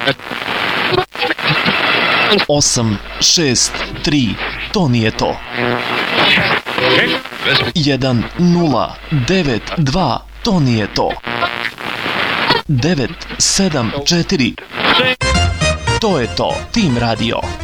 8, 6, 3, to nije to. 1, 0, 9, 2, to nije to. 9, 7, 4, to je to. Tim Radio.